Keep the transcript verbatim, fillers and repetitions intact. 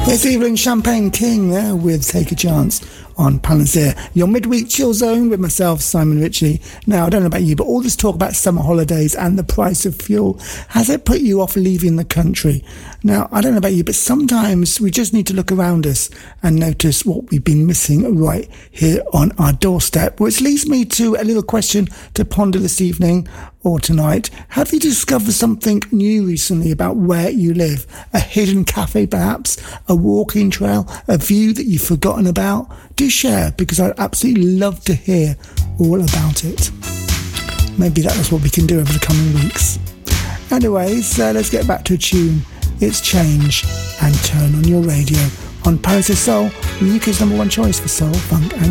It's Evelyn Champagne King there with Take a Chance on Palantir. Your midweek chill zone with myself, Simon Ritchie. Now, I don't know about you, but all this talk about summer holidays and the price of fuel, has it put you off leaving the country? Now, I don't know about you, but sometimes we just need to look around us and notice what we've been missing right here on our doorstep, which leads me to a little question to ponder this evening or tonight. Have you discovered something new recently about where you live? A hidden cafe perhaps? A walking trail? A view that you've forgotten about? Do share, because I'd absolutely love to hear all about it. Maybe that's what we can do over the coming weeks. Anyways, uh, let's get back to a tune. It's Change and Turn on Your Radio on Palantir Soul, the U K's number one choice for soul, funk and